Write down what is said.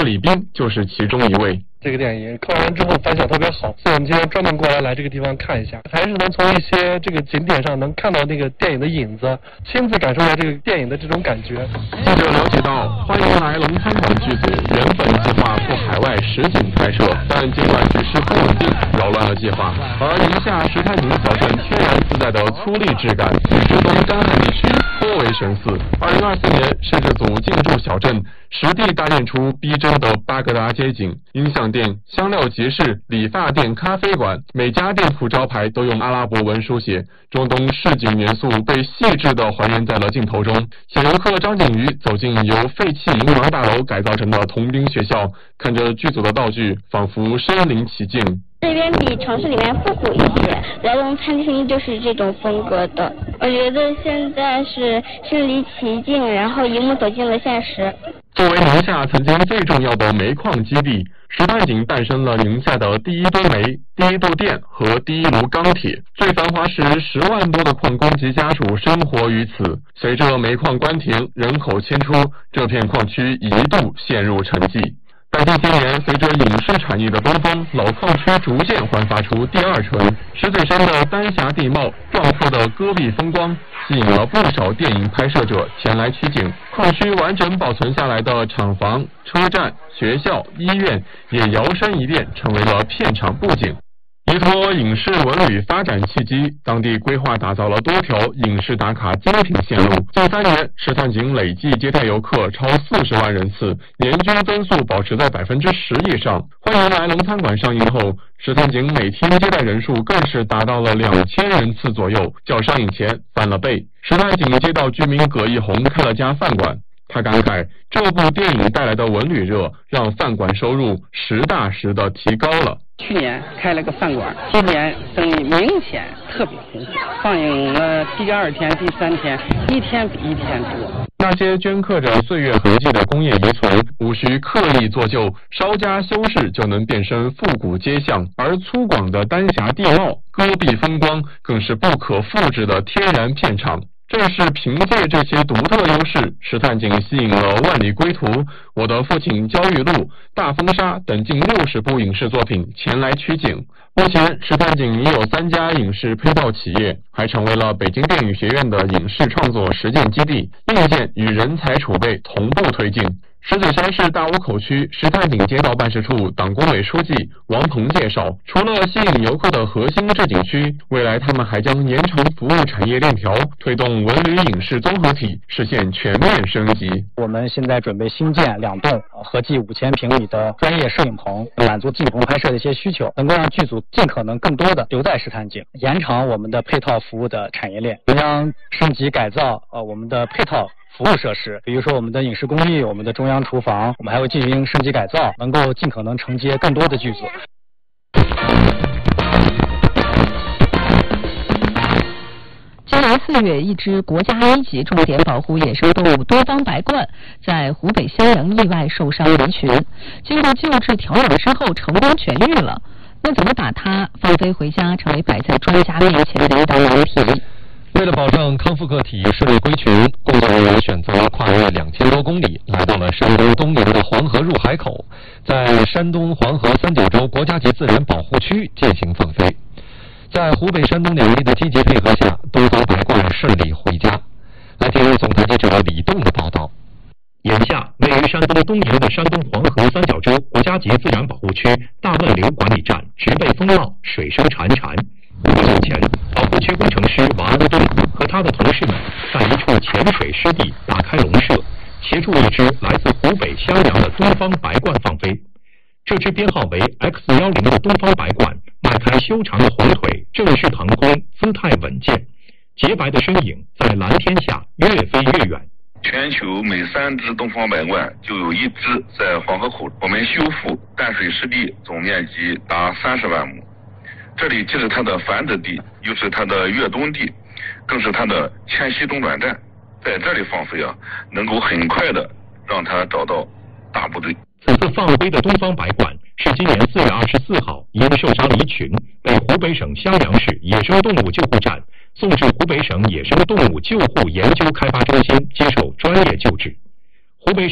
李斌就是其中一位。 这个电影看完之后反响特别好，所以我们今天专门过来这个地方看一下，还是能从一些这个景点上能看到那个电影的影子，亲自感受到这个电影的这种感觉。 记者了解到，欢迎来龙餐馆剧组原本计划赴海外实景拍摄，但尽管局势不稳定，扰乱了计划。而宁夏石滩井小镇天然自带的粗砺质感，与浙东干旱地区颇为神似。2024年，摄制组进驻小镇，实地搭建出逼真的巴格达街景，音响店、香料集市、理发店、咖啡馆，每家店铺招牌都用阿拉伯文书写，中东市井元素被细致地还原在了镜头中。小游客张景瑜走进由废弃银丸大楼改造成的童兵学校，看着剧组的道具，仿佛身临其境。 这边比城市里面复古一些，来龙餐厅就是这种风格的。我觉得现在是身临其境，然后一幕走进了现实。 作为宁夏曾经最重要的煤矿基地，石滩井诞生了宁夏的第一吨煤、第一度电和第一炉钢铁。最繁华时，10万多的矿工及家属生活于此。随着煤矿关停，人口迁出，这片矿区一度陷入沉寂。但近些年，随着影视产业的东风，老矿区逐渐焕发出第二春。石嘴山的丹霞地貌、壮阔的戈壁风光，吸引了不少电影拍摄者前来取景。矿区完整保存下来的厂房、车站、学校、医院，也摇身一变成为了片场布景。依托影视文旅发展契机，当地规划打造了多条影视打卡精品线路。近3年，石滩井累计接待游客超40万人次，年均增速保持在10%以上。欢迎来龙餐馆上映后，石滩井每天接待人数更是达到了2000人次左右，较上映前翻了倍。石滩井街道居民葛一红开了家饭馆。他感慨，这部电影带来的文旅热，让饭馆收入实打实的提高了。 去年开了个饭馆，今年生意明显特别红火，放映了第2天、第3天，一天比一天多。 那些镌刻着岁月痕迹的工业遗存，无需刻意做旧，稍加修饰就能变身复古街巷。而粗犷的丹霞地貌、戈壁风光，更是不可复制的天然片场。正是凭借这些独特优势，石滩井吸引了《万里归途》、《我的父亲焦裕禄》、《大风沙》等近60部影视作品前来取景。目前，石滩井已有3家影视配套企业，还成为了北京电影学院的影视创作实践基地，硬件与人才储备同步推进。石嘴山市大沽口区石滩井街道办事处党工委书记王鹏介绍，除了吸引游客的核心置景区，未来他们还将延长服务产业链条，推动文旅影视综合体实现全面升级。 我们现在准备新建2栋合计5000平米的专业摄影棚，满足镜棚拍摄的一些需求，能够让剧组尽可能更多的留在石滩井，延长我们的配套服务的产业链，将升级改造我们的配套服务设施，比如说我们的影视工艺、我们的中央厨房，我们还会进行升级改造，能够尽可能承接更多的剧组。 今年4月，一只国家1级重点保护野生动物东方白鹳在湖北襄阳意外受伤离群，经过救治调养之后成功痊愈了。那怎么把它放飞回家，成为摆在专家面前的一道难题。 为了保障康复个体顺利归群，工作人员选择了跨越2000多公里，来到了山东东临的黄河入海口，在山东黄河三角洲国家级自然保护区进行放飞。在湖北、山东2地的积极配合下，东方白鹳顺利回家。来听总台记者李栋的报道。 眼下，位于山东东营的山东黄河三角洲国家级自然保护区大汶流管理站植被风浪，水声潺潺。不久前，保护区工程师王安东和他的同事们在一处浅水湿地打开笼舍，协助一只来自湖北襄阳的东方白鹳放飞。这只编号为 X10的东方白鹳迈开修长的红腿，正式腾空，姿态稳健，洁白的身影在蓝天下越飞越远。 全球每3只东方白鹳就有1只在黄河口。我们修复淡水湿地总面积达30万亩，这里既是它的繁殖地，又是它的越冬地，更是它的迁徙中转站。在这里放飞能够很快的让它找到大部队。 此次放飞的东方白鹳是今年4月24号因受伤离群，被湖北省襄阳市野生动物救护站送至湖北省野生动物救护研究开发中心接受专业救治。湖北省